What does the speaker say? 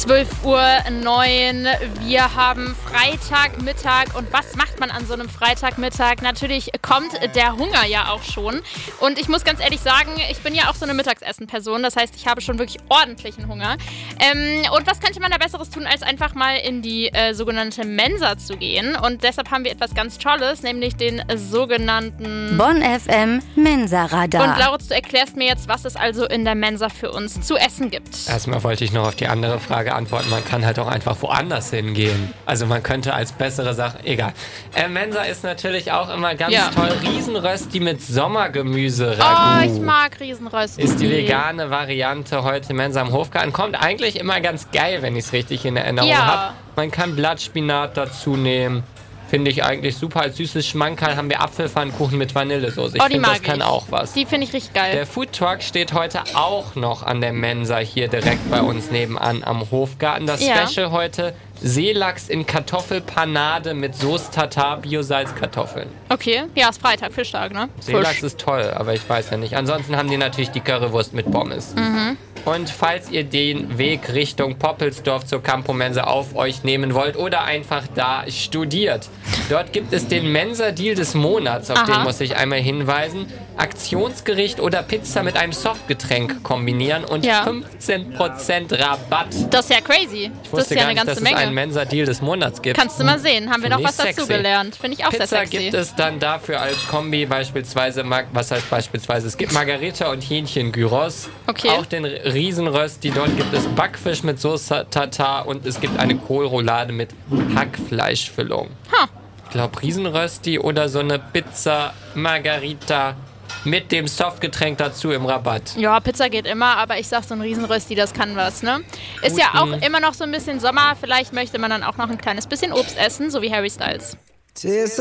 12:09 Uhr. Wir haben Freitagmittag. Und was macht man an so einem Freitagmittag? Natürlich kommt der Hunger ja auch schon. Und ich muss ganz ehrlich sagen, ich bin ja auch so eine Mittagessen-Person. Das heißt, ich habe schon wirklich ordentlichen Hunger. Und was könnte man da Besseres tun, als einfach mal in die sogenannte Mensa zu gehen? Und deshalb haben wir etwas ganz Tolles, nämlich den sogenannten Bonn FM Mensa-Radar. Und Lauritz, du erklärst mir jetzt, was es also in der Mensa für uns zu essen gibt. Erstmal wollte ich noch auf die andere Frage antworten. Man kann halt auch einfach woanders hingehen. Also man könnte als bessere Sache... Egal. Mensa ist natürlich auch immer ganz toll. Riesenrösti mit Sommergemüse-Ragout. Oh, ich mag Riesenrösti. Ist die vegane Variante heute Mensa am Hofgarten. Kommt eigentlich immer ganz geil, wenn ich es richtig in Erinnerung habe. Man kann Blattspinat dazu nehmen. Finde ich eigentlich super. Als süßes Schmankerl haben wir Apfelpfannkuchen mit Vanillesoße. Ich finde, das kann auch was. Die finde ich richtig geil. Der Foodtruck steht heute auch noch an der Mensa hier direkt bei uns nebenan am Hofgarten. Das Special heute: Seelachs in Kartoffelpanade mit Sauce Tartar, Bio-Salzkartoffeln. Okay, ja, ist Freitag, Fischtag, ne? Seelachs ist toll, aber ich weiß ja nicht. Ansonsten haben die natürlich die Currywurst mit Pommes. Und falls ihr den Weg Richtung Poppelsdorf zur Campo Mensa auf euch nehmen wollt oder einfach da studiert, dort gibt es den Mensa-Deal des Monats, auf den muss ich einmal hinweisen. Aktionsgericht oder Pizza mit einem Softgetränk kombinieren und 15% Rabatt. Das ist ja crazy. Ich wusste gar nicht, dass es einen Mensa-Deal des Monats gibt. Kannst du mal sehen. Haben wir noch was dazu gelernt. Finde ich auch sehr sexy. Pizza gibt es dann dafür als Kombi beispielsweise, was heißt beispielsweise? Es gibt Margarita und Hähnchen-Gyros. Okay. Auch den Riesenrösti. Dort gibt es Backfisch mit Sauce Tartar und es gibt eine Kohlroulade mit Hackfleischfüllung. Ich glaube Riesenrösti oder so eine Pizza Margarita mit dem Softgetränk dazu im Rabatt. Ja, Pizza geht immer, aber ich sag, so ein Riesenrösti, das kann was, ne? Ist ja auch immer noch so ein bisschen Sommer. Vielleicht möchte man dann auch noch ein kleines bisschen Obst essen, so wie Harry Styles.